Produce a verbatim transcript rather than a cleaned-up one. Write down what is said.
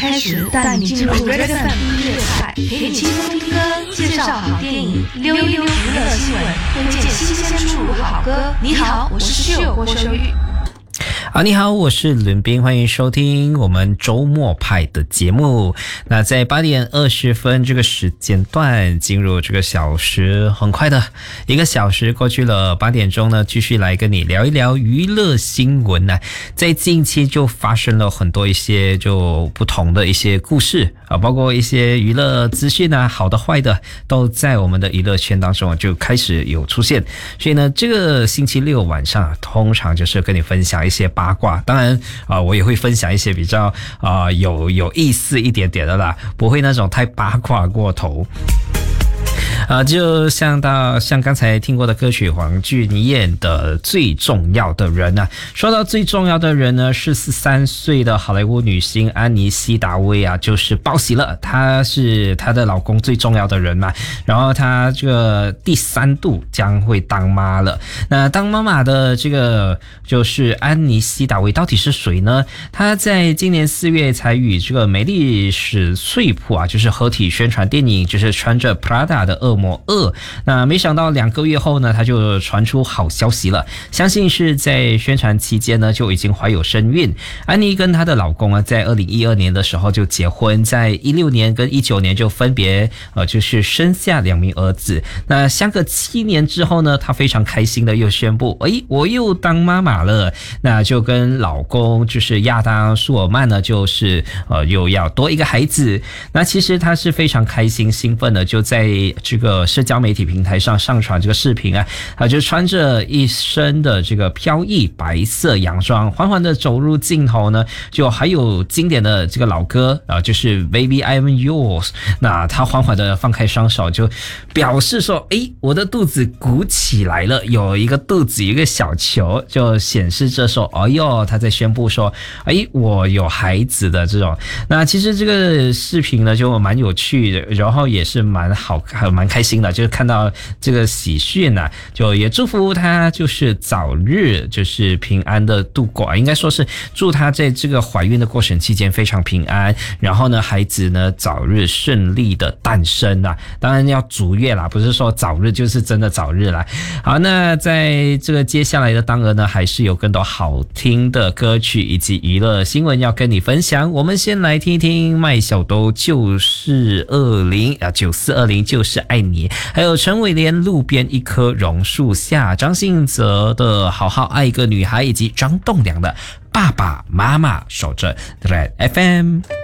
开始带你进入 Red F M 音乐派，陪你轻松听歌，介绍好电影，溜一溜娱乐新闻，推荐新鲜出炉好歌。你好，我是室友郭秀玉。 啊，你好，我是伦斌，欢迎收听我们周末派的节目。那在八点二十分这个时间段进入这个小时，很快的一个小时过去了，八点钟呢，继续来跟你聊一聊娱乐新闻呢、啊。在近期就发生了很多一些就不同的一些故事啊，包括一些娱乐资讯啊，好的坏的都在我们的娱乐圈当中就开始有出现。所以呢，这个星期六晚上通常就是跟你分享一些八卦，当然啊、呃，我也会分享一些比较啊、呃、有有意思一点点的啦，不会那种太八卦过头。啊，就像到像刚才听过的歌曲黄俊彦的最重要的人啊，说到最重要的人呢，是十三岁的好莱坞女星安妮希达薇啊，就是报喜了，她是她的老公最重要的人嘛，然后她这个第三度将会当妈了。那当妈妈的这个就是安妮希达薇到底是谁呢？她在今年四月才与这个梅丽史翠普啊，就是合体宣传电影，就是穿着 Prada 的恶魔二。那没想到两个月后呢，他就传出好消息了，相信是在宣传期间呢就已经怀有身孕。安妮跟她的老公啊，在二零一二年的时候就结婚，在一六年跟一九年就分别呃就是生下两名儿子。那相隔七年之后呢，她非常开心的又宣布，诶，我又当妈妈了。那就跟老公就是亚当舒尔曼呢，就是呃又要多一个孩子。那其实她是非常开心兴奋的，就在这个社交媒体平台上上传这个视频啊，啊就穿着一身的这个飘逸白色洋装，缓缓的走入镜头呢，就还有经典的这个老歌啊，就是 Baby I'm Yours。那他缓缓的放开双手，就表示说，诶，我的肚子鼓起来了，有一个肚子一个小球，就显示着说，哎呦，他在宣布说，诶，我有孩子的这种。那其实这个视频呢就蛮有趣的，然后也是蛮好看，蛮开心的，就是看到这个喜讯啊，就也祝福他就是早日就是平安的度过，应该说是祝他在这个怀孕的过程期间非常平安，然后呢孩子呢早日顺利的诞生啊，当然要足月啦，不是说早日就是真的早日啦。好，那在这个接下来的当儿呢，还是有更多好听的歌曲以及娱乐新闻要跟你分享。我们先来听一听麦小兜就是二零啊九四二零就是爱你，还有陈伟廉路边一棵榕树下，张信哲的好好爱一个女孩，以及张栋梁的爸爸妈妈守着 Red F M。